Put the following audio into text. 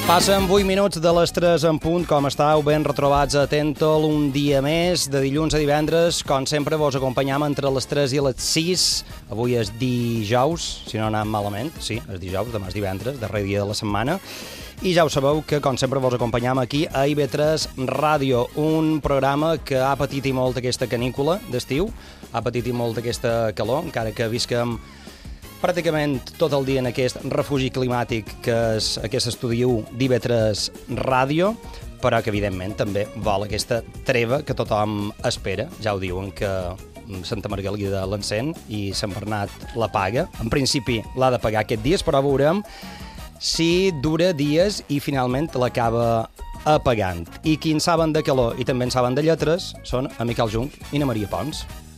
Passen 8 minuts de les 3 en punt. Com estàu? Ben retrobats a Tentol. Un dia més, de dilluns a divendres. Com sempre, vos acompanyam entre les 3 i les 6. Avui és dijous, si no anem malament. Sí, és dijous, demà és divendres, darrer dia de la setmana. I ja ho sabeu que, com sempre, vos acompanyam aquí a IB3 Ràdio, un programa que ha patit i molt aquesta canícula d'estiu, ha patit i molt aquesta calor, encara que visquem pràcticament tot el dia en aquest refugi climàtic que és aquest estudi 1 d'IB3 Ràdio, però que evidentment també vol aquesta treva que tothom espera. Ja ho diuen que Santa Margalida l'encén i Sant Bernat la paga. En principi l'ha de pagar aquests dies, però veurem si dura dies i finalment l'acaba apagant. I qui en saben de calor i també en saben de lletres són en Miquel Junc i na Maria Pons.